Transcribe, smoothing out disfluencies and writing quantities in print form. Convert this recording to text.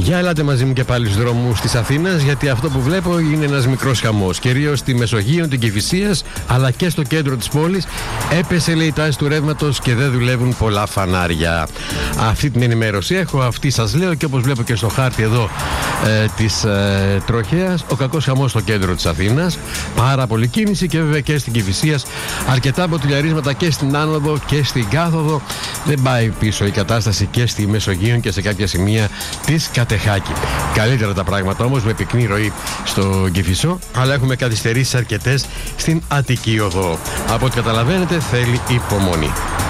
Για ελάτε μαζί μου και πάλι στους δρόμους της Αθήνας, γιατί αυτό που βλέπω είναι ένας μικρός χαμός. Κυρίως στη Μεσογείο, την Κηφισίας, αλλά και στο κέντρο της πόλης. Έπεσε, λέει, η τάση του ρεύματος και δεν δουλεύουν πολλά φανάρια. Αυτή την ενημέρωση έχω, αυτή σας λέω, και όπως βλέπω και στο χάρτη εδώ της τροχέας, ο κακός χαμός στο κέντρο της Αθήνας. Πάρα πολύ κίνηση και βέβαια και στην Κηφισίας. Αρκετά μποτιλιαρίσματα και στην άνοδο και στην κάθοδο. Δεν πάει πίσω η κατάσταση και στη Μεσογείο και σε κάποια σημεία της Κατεχάκη. Καλύτερα τα πράγματα όμως, με πυκνή ροή στο Κηφισό, αλλά έχουμε καθυστερήσεις αρκετές στην Αττική Οδό. Από ό,τι καταλαβαίνετε, θέλει υπομονή.